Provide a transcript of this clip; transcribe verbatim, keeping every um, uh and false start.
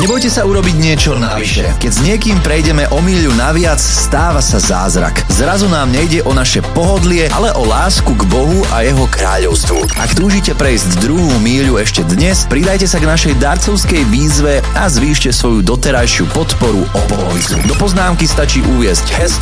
Nebojte sa urobiť niečo navyše. Keď s niekým prejdeme o míľu naviac, stáva sa zázrak. Zrazu nám nejde o naše pohodlie, ale o lásku k Bohu a jeho kráľovstvu. Ak túžite prejsť druhú míľu ešte dnes, pridajte sa k našej darcovskej výzve a zvýšte svoju doterajšiu podporu o polovicu. Do poznámky stačí uviesť hashtag